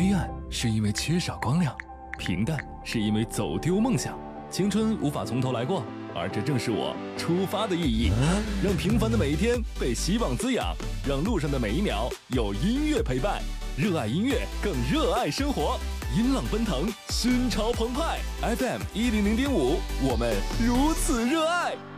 黑暗是因为缺少光亮，平淡是因为走丢梦想。青春无法从头来过，而这正是我出发的意义。让平凡的每一天被希望滋养，让路上的每一秒有音乐陪伴。热爱音乐，更热爱生活。音浪奔腾，心潮澎湃。FM100.5，我们如此热爱。